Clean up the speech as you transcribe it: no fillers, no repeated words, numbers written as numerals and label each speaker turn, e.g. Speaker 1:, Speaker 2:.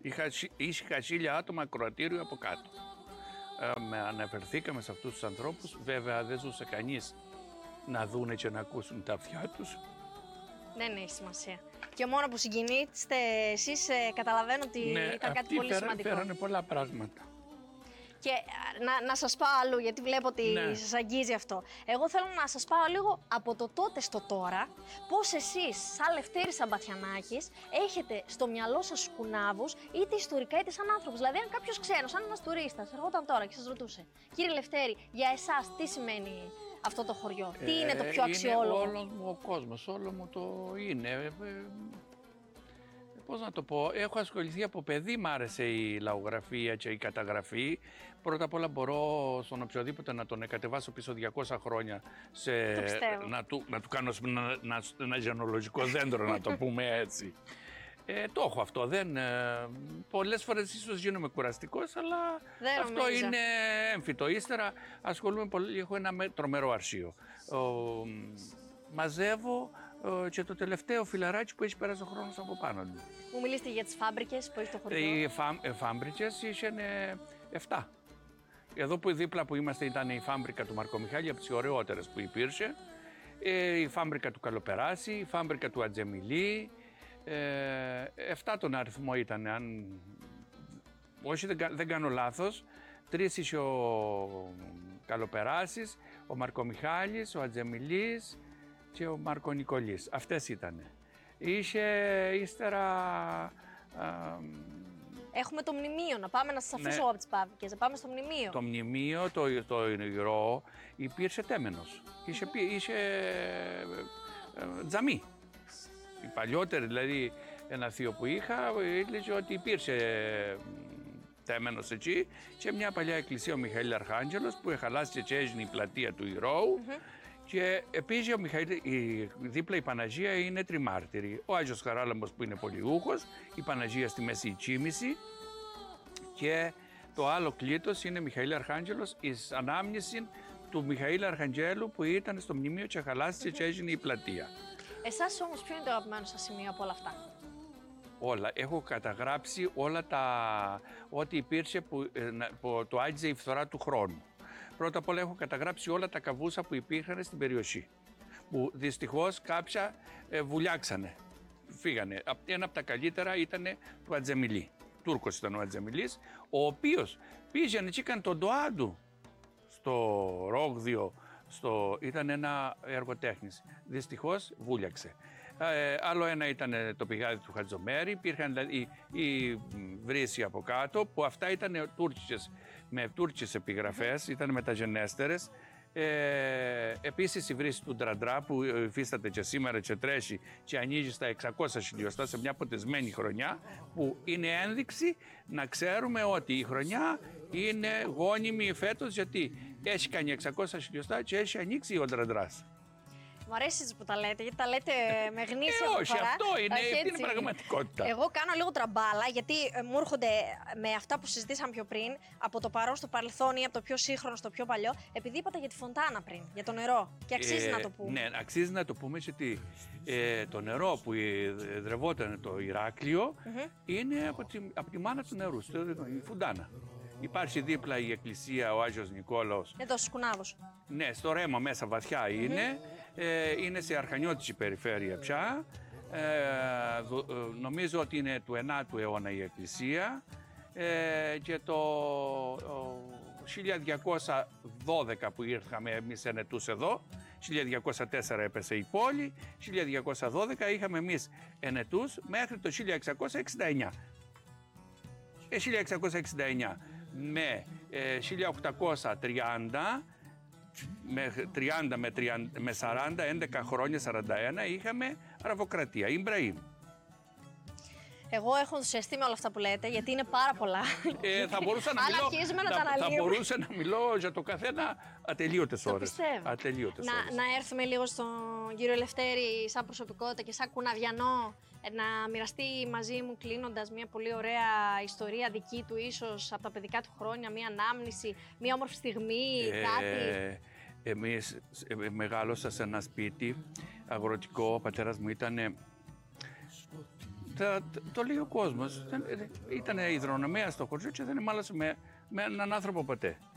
Speaker 1: Είχα 1000 άτομα ακροατήριο από κάτω. Αναφερθήκαμε σε αυτούς τους ανθρώπους. Βέβαια δεν ζούσε κανείς να δούνε και να ακούσουν τα αυτιά τους.
Speaker 2: Δεν έχει σημασία. Και μόνο που συγκινείστε εσείς, καταλαβαίνω ότι ήταν κάτι πολύ σημαντικό.
Speaker 1: Φέρανε πολλά πράγματα.
Speaker 2: Και να σας πάω αλλού, γιατί βλέπω ότι σας αγγίζει αυτό. Εγώ θέλω να σας πάω λίγο από το τότε στο τώρα, πώς εσείς, σαν Λευτέρης Σαμπαθιανάκης, έχετε στο μυαλό σας κουνάβους, είτε ιστορικά είτε σαν άνθρωπος. Δηλαδή, αν κάποιος ξένος, σαν ένας τουρίστας, ερχόταν τώρα και σας ρωτούσε, κύριε Λευτέρη, για εσάς τι σημαίνει αυτό το χωριό, τι είναι το πιο αξιόλογο?
Speaker 1: Είναι όλος μου ο κόσμος, όλο μου το είναι. Πώς να το πω, έχω ασχοληθεί από παιδί, μ' άρεσε η λαογραφία και η καταγραφή. Πρώτα απ' όλα μπορώ στον οποιοδήποτε να τον κατεβάσω πίσω 200 χρόνια, να του κάνω ένα γενολογικό δέντρο, να το πούμε έτσι. Το έχω αυτό, πολλές φορές ίσως γίνομαι κουραστικός, αλλά αυτό είναι έμφυτο. Ύστερα ασχολούμαι πολύ, έχω ένα τρομερό αρχείο. Μαζεύω και το τελευταίο φιλαράκι που έχει περάσει ο χρόνος από πάνω του.
Speaker 2: Μου μιλήσετε για τις φάμπρικες που έχει το χωριό.
Speaker 1: Οι φάμπρικες είχαν 7. Εδώ που δίπλα που είμαστε ήταν η φάμπρικα του Μαρκομιχάλη, από τις ωραιότερες που υπήρχε. Η φάμπρικα του Καλοπεράση, η φάμπρικα του Ατζεμιλή. 7 τον αριθμό ήταν, όχι δεν κάνω λάθος. 3 είχε ο Καλοπεράσης, ο Μαρκομιχάλης, ο Ατζεμιλής και ο Μαρκονικολής. Αυτές ήτανε. Είχε ύστερα...
Speaker 2: Έχουμε το μνημείο, να πάμε να σας αφήσω από τις παύκες, να πάμε στο μνημείο.
Speaker 1: Το μνημείο, το υγρό, υπήρξε τέμενος. Είχε τζαμί. Η παλιότερη, δηλαδή, ένα θείο που είχα, έλεγε ότι υπήρξε τέμενος εκεί και μια παλιά εκκλησία, ο Μιχαήλ Αρχάγγελος, που χαλάσει και έγινε η πλατεία του ηρώου. Και επίσης ο δίπλα η Παναγία είναι τριμάρτυρη. Ο Άγιος Χαράλαμπος που είναι πολιούχος, η Παναγία στη μέση η Τσίμηση και το άλλο κλήτος είναι Μιχαήλ Αρχάγγελος, εις ανάμνηση του Μιχαήλ Αρχαγγέλου που ήταν στο μνημείο και χαλάστηκε και έγινε η πλατεία.
Speaker 2: Εσάς όμως ποιο είναι το αγαπημένο σας σημείο από όλα αυτά?
Speaker 1: Όλα. Έχω καταγράψει όλα ό,τι υπήρξε που το άγγιζε η φθορά του χρόνου. Πρώτα απ' όλα έχω καταγράψει όλα τα καβούσα που υπήρχαν στην περιοχή, που δυστυχώς κάποια βουλιάξανε, φύγανε. Ένα από τα καλύτερα ήταν του Ατζεμιλή. Τούρκος ήταν ο Ατζεμιλής, ο οποίος πήγαινε και έκανε τον ντοά του στο Ρόγδιο, ήταν ένα έργο τέχνης. Δυστυχώς βούλιαξε. Άλλο ένα ήταν το πηγάδι του Χατζομέρη, υπήρχαν δηλαδή οι βρύσοι από κάτω, που αυτά ήταν με τούρκες επιγραφές, ήταν μεταγενέστερες. Επίσης η βρύση του Ντραντρά που υφίσταται και σήμερα και τρέχει και ανοίγει στα 600 χιλιοστά σε μια ποτεσμένη χρονιά, που είναι ένδειξη να ξέρουμε ότι η χρονιά είναι γόνιμη φέτος, γιατί έχει κάνει 600 χιλιοστά και έχει ανοίξει ο Ντραντράς.
Speaker 2: Μου αρέσει που τα λέτε, γιατί τα λέτε με γνήσια
Speaker 1: όχι,
Speaker 2: προφορά.
Speaker 1: αυτό είναι πραγματικότητα.
Speaker 2: Εγώ κάνω λίγο τραμπάλα, γιατί μου έρχονται με αυτά που συζητήσαμε πιο πριν, από το παρόν στο παρελθόν ή από το πιο σύγχρονο στο πιο παλιό, επειδή είπατε για τη φωντάνα πριν, για το νερό. Και αξίζει να το πούμε.
Speaker 1: Ναι, αξίζει να το πούμε, γιατί το νερό που δρευόταν το Ηράκλειο είναι από τη μάνα του νερού, η φουντάνα. Υπάρχει δίπλα η εκκλησία, ο Άγιος Νικόλαος.
Speaker 2: Εδώ στους Κουνάβους.
Speaker 1: Ναι, στο Ρέμο μέσα βαθιά είναι. Είναι σε αρχανιώτικη περιφέρεια πια. Νομίζω ότι είναι του 9ου αιώνα η εκκλησία. Και το 1212 που ήρθαμε εμείς ενετούς εδώ, 1204 έπεσε η πόλη, 1212 είχαμε εμείς ενετούς μέχρι το 1669. 1669 με 1830 με 40, 11 χρόνια, 41 είχαμε αραβοκρατία, Ιμπραήμ.
Speaker 2: Εγώ έχω ενθουσιαστεί με όλα αυτά που λέτε, γιατί είναι πάρα πολλά.
Speaker 1: Θα μπορούσα να μπορούσα να μιλώ για το καθένα ατελείωτες ώρες.
Speaker 2: Το πιστεύω. Να έρθουμε λίγο στον κύριο Λευτέρη σαν προσωπικότητα και σαν κουναβιανό, να μοιραστεί μαζί μου κλείνοντας μια πολύ ωραία ιστορία δική του, ίσως από τα παιδικά του χρόνια, μια ανάμνηση, μια όμορφη στιγμή, κάτι.
Speaker 1: Εμείς μεγάλωσα σε ένα σπίτι αγροτικό, ο πατέρας μου ήταν Το λέει ο κόσμος. Ήταν υδρονομία στο χωριό και δεν μάλωσε με έναν άνθρωπο ποτέ.